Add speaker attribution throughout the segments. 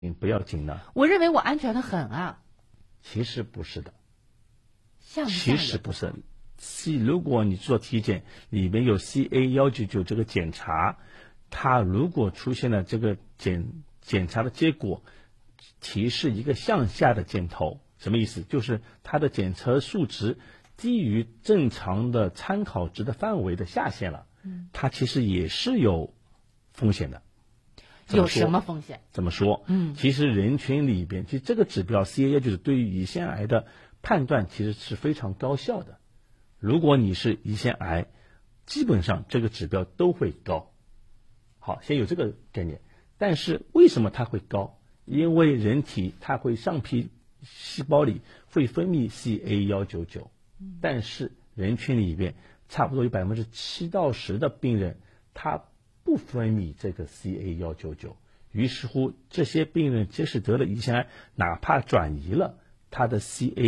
Speaker 1: 不要紧呢？
Speaker 2: 我认为我安全的很啊。
Speaker 1: 其实不是的，
Speaker 2: 其
Speaker 1: 实不是。如果你做体检里面有 CA199这个检查，它如果出现了这个检查的结果提示一个向下的箭头，什么意思？就是它的检测数值低于正常的参考值的范围的下限了，它其实也是有风险的。
Speaker 2: 有什么风险？
Speaker 1: 怎么说？其实人群里边，其实这个指标 CA199对于胰腺癌的判断其实是非常高效的。如果你是胰腺癌，基本上这个指标都会高。好，先有这个概念。但是为什么它会高？因为人体它会上皮细胞里会分泌 CA199，但是人群里边差不多有7%到10%的病人，他不分泌这个 CA199，于是乎这些病人即使得了胰腺癌，哪怕转移了，他的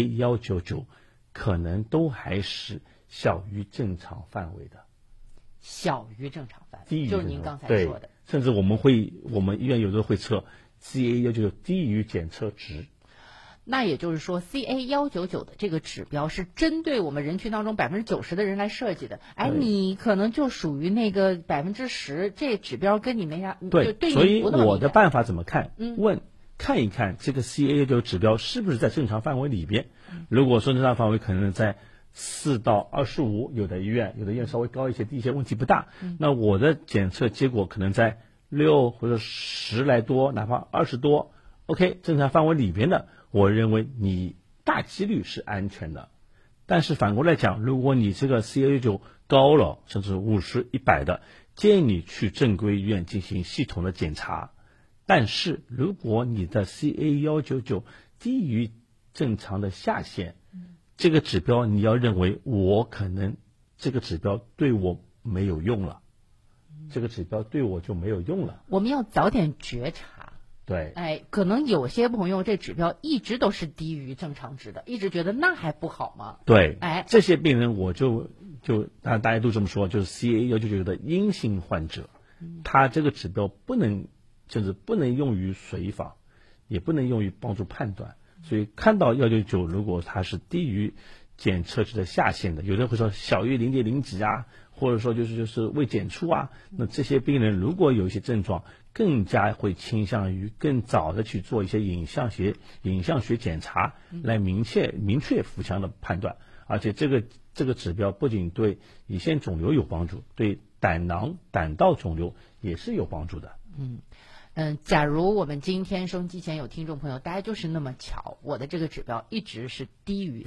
Speaker 1: CA199可能都还是小于正常范围的。
Speaker 2: 小于正常范围，
Speaker 1: 低于
Speaker 2: 就是您刚才说的。
Speaker 1: 甚至我们医院有时候会测 CA199低于检测值。
Speaker 2: 那也就是说 CA199的这个指标是针对我们人群当中90%的人来设计的。哎，你可能就属于那个10%，这指标跟你没啥。
Speaker 1: 对，所以我的办法怎么看？看一看这个 CA199指标是不是在正常范围里边。如果说正常范围可能在4到25，有的医院稍微高一些，低一些，问题不大。那我的检测结果可能在6或者10来多，哪怕20多 ，OK， 正常范围里边的，我认为你大几率是安全的。但是反过来讲，如果你这个 CA199高了，甚至50、100的，建议你去正规医院进行系统的检查。但是如果你的 CA199低于正常的下限，这个指标你要认为我可能这个指标对我没有用了，这个指标对我就没有用了。
Speaker 2: 我们要早点觉察。
Speaker 1: 对，
Speaker 2: 哎，可能有些朋友这指标一直都是低于正常值的，一直觉得那还不好吗？
Speaker 1: 对，
Speaker 2: 哎，
Speaker 1: 这些病人我就大家都这么说，就是 CA199的阴性患者，他这个指标甚至不能用于随访，也不能用于帮助判断。所以看到199，如果它是低于检测值的下限的，有人会说小于0.0几啊，或者说就是未检出啊，那这些病人如果有一些症状，更加会倾向于更早的去做一些影像学检查，来明确腹腔的判断。而且这个指标不仅对胰腺肿瘤有帮助，对胆囊、胆道肿瘤也是有帮助的。
Speaker 2: 假如我们今天收音机前有听众朋友，大家就是那么巧，我的这个指标一直是低于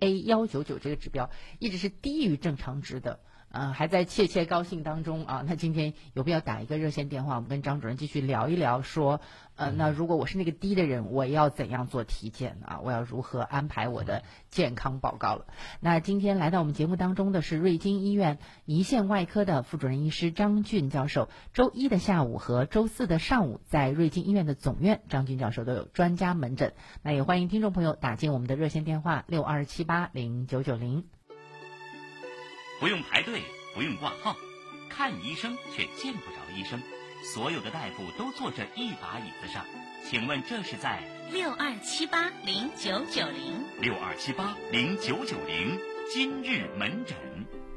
Speaker 2: CA199这个指标一直是低于正常值的，还在切高兴当中啊。那今天有必要打一个热线电话，我们跟张主任继续聊一聊，说那如果我是那个低的人，我要怎样做体检啊？我要如何安排我的健康报告了？那今天来到我们节目当中的是瑞金医院胰腺外科的副主任医师张俊教授。周一的下午和周四的上午，在瑞金医院的总院，张俊教授都有专家门诊。那也欢迎听众朋友打进我们的热线电话62780990。
Speaker 3: 不用排队，不用挂号，看医生却见不着医生，所有的大夫都坐着一把椅子上，请问这是在
Speaker 4: 62780990
Speaker 3: 今日门诊。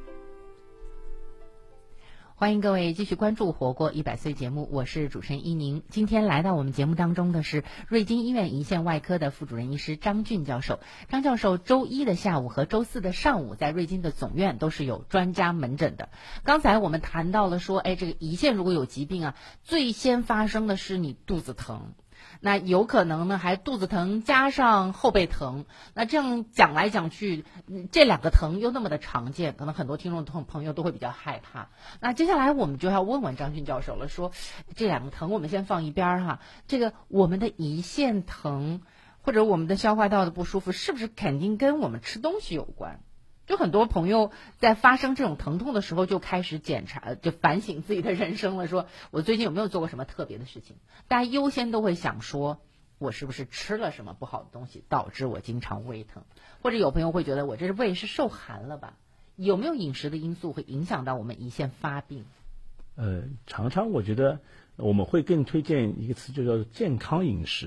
Speaker 2: 欢迎各位继续关注《活过100岁》节目，我是主持人依宁。今天来到我们节目当中的是瑞金医院胰腺外科的副主任医师张俊教授。张教授周一的下午和周四的上午在瑞金的总院都是有专家门诊的。刚才我们谈到了说，这个胰腺如果有疾病啊，最先发生的是你肚子疼。那有可能呢还肚子疼加上后背疼，那这样讲来讲去，这两个疼又那么的常见，可能很多听众朋友都会比较害怕。那接下来我们就要问问张俊教授了，说这两个疼我们先放一边哈，这个我们的胰腺疼或者我们的消化道的不舒服，是不是肯定跟我们吃东西有关？就很多朋友在发生这种疼痛的时候就开始检查，就反省自己的人生了，说我最近有没有做过什么特别的事情。大家优先都会想说，我是不是吃了什么不好的东西导致我经常胃疼，或者有朋友会觉得我这胃是受寒了吧？有没有饮食的因素会影响到我们胰腺发病？
Speaker 1: 常常我觉得我们会更推荐一个词，就叫健康饮食。